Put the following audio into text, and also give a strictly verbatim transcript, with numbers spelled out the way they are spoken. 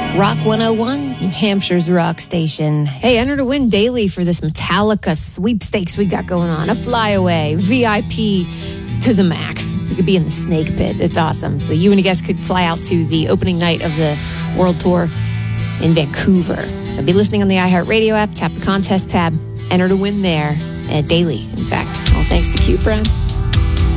Rock one oh one, New Hampshire's rock station. Hey, enter to win daily for this Metallica sweepstakes we got going on. A flyaway, V I P to the max. You could be in the snake pit. It's awesome. So you and your guests could fly out to the opening night of the World Tour in Vancouver. So be listening on the iHeartRadio app, tap the contest tab, enter to win there, uh, daily, in fact. All thanks to Cupra.